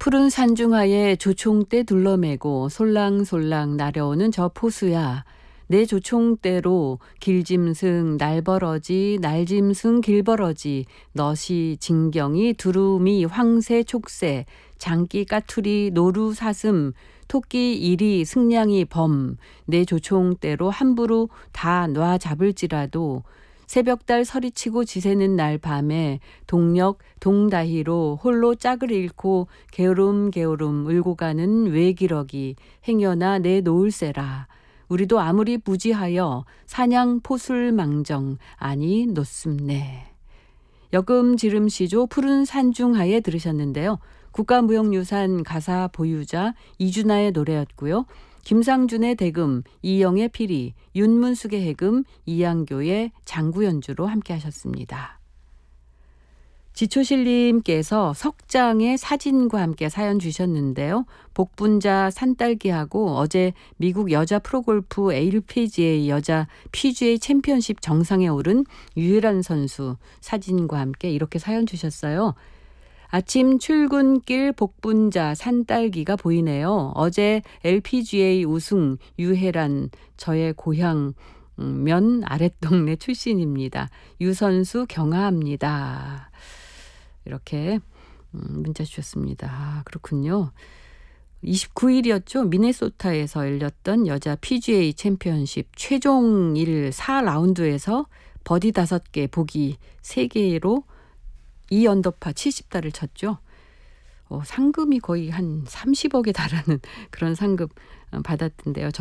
푸른 산중하에 조총대 둘러매고 솔랑솔랑 날아오는 저 포수야. 내 조총대로 길짐승 날벌어지 날짐승 길벌어지 너시 진경이 두루미 황새 촉새 장기 까투리 노루 사슴 토끼 이리 승냥이 범 내 조총대로 함부로 다 놔 잡을지라도 새벽달 서리치고 지새는 날 밤에 동력 동다히로 홀로 짝을 잃고 게으름 울고 가는 외기러기 행여나 내 놓을세라. 우리도 아무리 부지하여 사냥 포술망정 아니 놓습네. 여금지름시조 푸른 산중하에 들으셨는데요. 국가무형유산 가사 보유자 이준하의 노래였고요. 김상준의 대금, 이영의 피리, 윤문숙의 해금, 이양교의 장구 연주로 함께 하셨습니다. 지초실님께서 석장의 사진과 함께 사연 주셨는데요. 복분자 산딸기하고 어제 미국 여자 프로골프 LPGA 여자 PGA 챔피언십 정상에 오른 유일한 선수 사진과 함께 이렇게 사연 주셨어요. 아침 출근길 복분자 산딸기가 보이네요. 어제 LPGA 우승 유혜란 저의 고향 면 아랫동네 출신입니다. 유 선수 경하합니다. 이렇게 문자 주셨습니다. 그렇군요. 29일이었죠. 미네소타에서 열렸던 여자 PGA 챔피언십 최종 4라운드에서 버디 5개, 보기 3개로 2언더파 70다를 쳤죠. 상금이 거의 한 30억에 달하는 그런 상금 받았던데요.